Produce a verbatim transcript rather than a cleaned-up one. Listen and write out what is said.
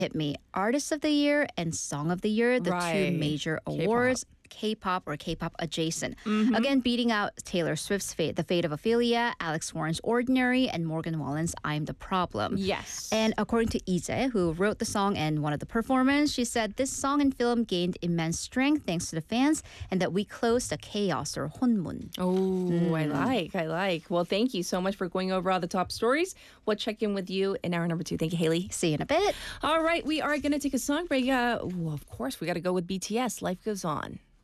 Hit me Artist of the Year and Song of the Year, the Right. two major K-pop. awards. K-pop or K-pop adjacent. Mm-hmm. Again, beating out Taylor Swift's Fate, The Fate of Ophelia, Alex Warren's Ordinary, and Morgan Wallen's I'm the Problem. Yes. And according to Ije, who wrote the song and one of the performers, she said this song and film gained immense strength thanks to the fans and that we closed the chaos or 혼문. Oh, I like, I like. Well, thank you so much for going over all the top stories. We'll check in with you in hour number two. Thank you, Haley. See you in a bit. All right, we are going to take a song break. Uh, well, of course, we got to go with B T S. Life Goes On.